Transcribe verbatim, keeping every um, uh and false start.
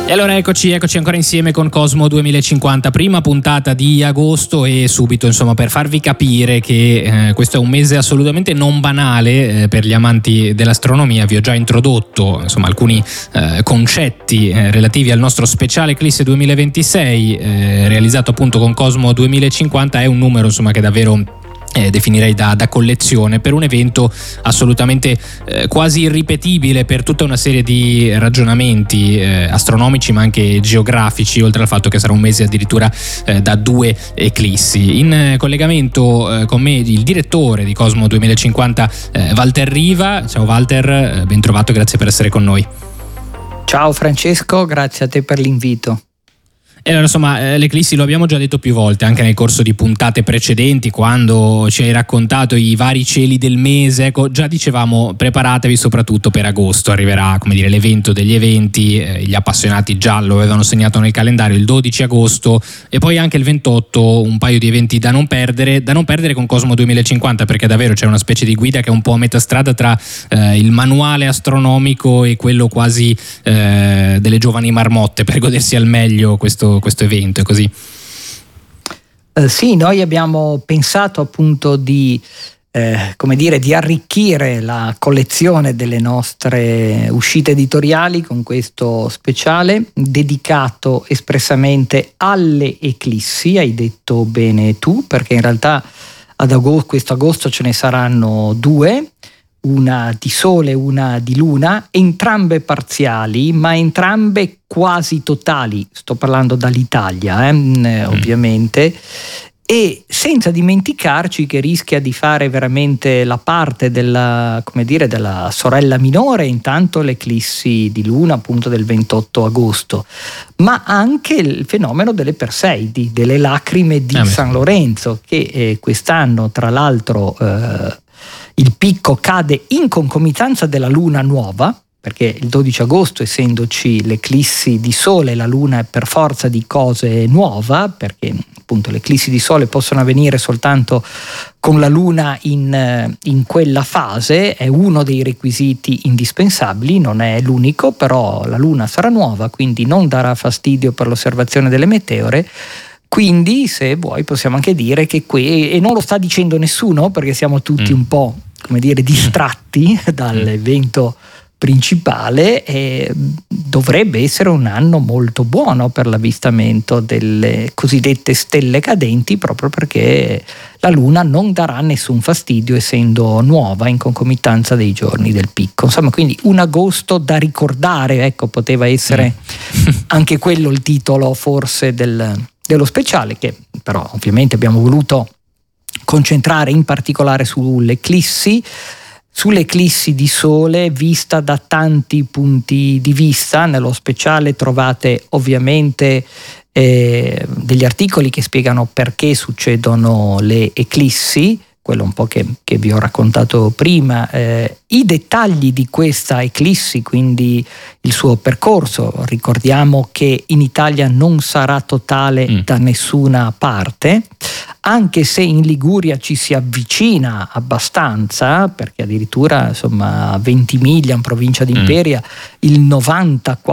E allora eccoci, eccoci ancora insieme con Cosmo duemilacinquanta, prima puntata di agosto, e subito insomma per farvi capire che eh, questo è un mese assolutamente non banale eh, per gli amanti dell'astronomia. Vi ho già introdotto insomma alcuni eh, concetti eh, relativi al nostro speciale Eclisse duemilaventisei eh, realizzato appunto con Cosmo duemilacinquanta. È un numero insomma che davvero Eh, definirei da, da collezione, per un evento assolutamente eh, quasi irripetibile per tutta una serie di ragionamenti eh, astronomici ma anche geografici, oltre al fatto che sarà un mese addirittura eh, da due eclissi. In eh, collegamento eh, con me il direttore di Cosmo duemilacinquanta, eh, Walter Riva. Ciao Walter, eh, ben trovato, grazie per essere con noi. Ciao Francesco, grazie a te per l'invito. E allora insomma l'eclissi lo abbiamo già detto più volte anche nel corso di puntate precedenti, quando ci hai raccontato i vari cieli del mese. Ecco, già dicevamo preparatevi soprattutto per agosto, arriverà come dire l'evento degli eventi, eh, gli appassionati già lo avevano segnato nel calendario, il dodici agosto e poi anche il ventotto, un paio di eventi da non perdere, da non perdere con Cosmo duemilacinquanta, perché davvero c'è una specie di guida che è un po' a metà strada tra eh, il manuale astronomico e quello quasi eh, delle giovani marmotte, per godersi al meglio questo questo evento. È così? Eh, sì, noi abbiamo pensato appunto di eh, come dire di arricchire la collezione delle nostre uscite editoriali con questo speciale dedicato espressamente alle eclissi. Hai detto bene tu, perché in realtà ad agosto, questo agosto ce ne saranno due, una di Sole e una di Luna, entrambe parziali ma entrambe quasi totali. Sto parlando dall'Italia, eh, mm. ovviamente, e senza dimenticarci che rischia di fare veramente la parte della, come dire, della sorella minore intanto l'eclissi di Luna appunto del ventotto agosto, ma anche il fenomeno delle Perseidi, delle lacrime di ah, San Lorenzo, che eh, quest'anno tra l'altro eh, il picco cade in concomitanza della luna nuova, perché il dodici agosto, essendoci l'eclissi di Sole, la luna è per forza di cose nuova, perché appunto le eclissi di Sole possono avvenire soltanto con la luna in, in quella fase, è uno dei requisiti indispensabili, non è l'unico, però la luna sarà nuova, quindi non darà fastidio per l'osservazione delle meteore. Quindi, se vuoi, possiamo anche dire che qui, e non lo sta dicendo nessuno perché siamo tutti mm. un po', come dire, distratti dall'evento principale, e dovrebbe essere un anno molto buono per l'avvistamento delle cosiddette stelle cadenti, proprio perché la luna non darà nessun fastidio essendo nuova in concomitanza dei giorni del picco. Insomma, quindi un agosto da ricordare, ecco, poteva essere mm. anche quello il titolo forse del dello speciale, che però ovviamente abbiamo voluto concentrare in particolare sull'eclissi, sull'eclissi di Sole vista da tanti punti di vista. Nello speciale trovate ovviamente eh, degli articoli che spiegano perché succedono le eclissi, quello un po' che, che vi ho raccontato prima, eh, i dettagli di questa eclissi, quindi il suo percorso. Ricordiamo che in Italia non sarà totale mm. da nessuna parte, anche se in Liguria ci si avvicina abbastanza, perché addirittura insomma a Ventimiglia, in provincia di Imperia, mm. il novanta